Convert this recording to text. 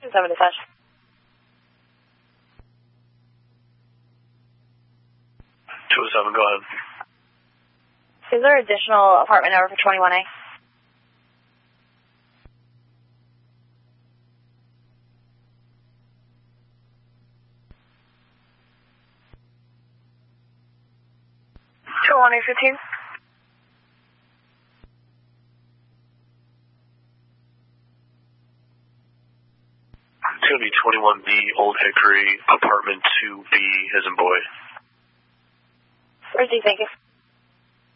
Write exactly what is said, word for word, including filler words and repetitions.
seven dispatch. two oh seven, go ahead. Is there additional apartment number for twenty-one A? twenty-one A fifteen. It's going to be twenty-one B, Old Hickory, apartment two B, as in boy. Where's he, thank you.